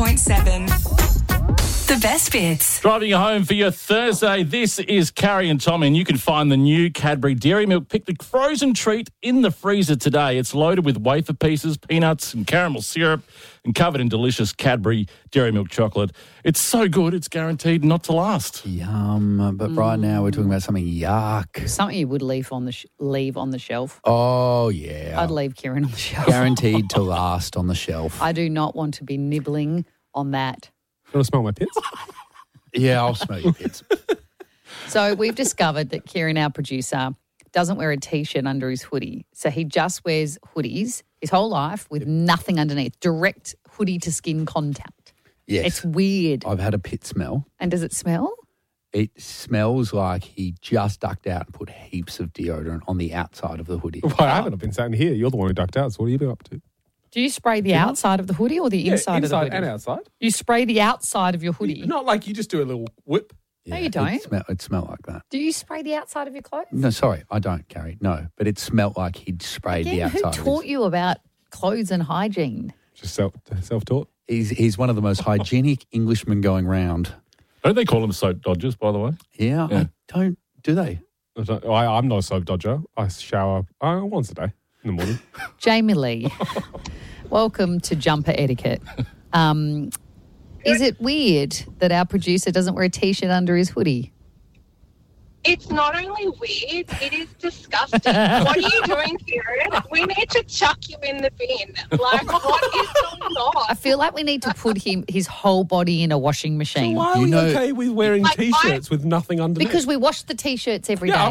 101.7. The best bits. Driving you home for your Thursday, this is Carrie and Tommy, and you can find the new Cadbury Dairy Milk Picnic frozen treat in the freezer today. It's loaded with wafer pieces, peanuts and caramel syrup and covered in delicious Cadbury Dairy Milk chocolate. It's so good, it's guaranteed not to last. Yum. But right now we're talking about something yuck. Something you would leave on the shelf. Oh, yeah. I'd leave Kieran on the shelf. Guaranteed to last on the shelf. I do not want to be nibbling on that. You want to smell my pits? Yeah, I'll smell your pits. So we've discovered that Kieran, our producer, doesn't wear a T-shirt under his hoodie. So he just wears hoodies his whole life with nothing underneath. Direct hoodie to skin contact. Yes. It's weird. I've had a pit smell. And does it smell? It smells like he just ducked out and put heaps of deodorant on the outside of the hoodie. Well, I haven't. I've been sat in here. You're the one who ducked out. So what have you been up to? Do you spray the outside of the hoodie or the inside of the hoodie? and outside. You spray the outside of your hoodie? Not like you just do a little whip. No, you don't. It smelled like that. Do you spray the outside of your clothes? No, sorry, I don't, Carrie. No, but it smelled like he'd sprayed the Again, outside. who taught you about clothes and hygiene? Just self-taught. He's one of the most hygienic Englishmen going round. Don't they call them soap dodgers, by the way? Yeah. I don't. Do they? I'm not a soap dodger. I shower once a day in the morning. Jamie Lee, welcome to Jumper Etiquette. Is it weird that our producer doesn't wear a T-shirt under his hoodie? It's not only weird, it is disgusting. What are you doing, Kieran? We need to chuck you in the bin. Like, what is going on? I feel like we need to put his whole body in a washing machine. Why are we okay with wearing T-shirts with nothing underneath? Because we wash the T-shirts every day.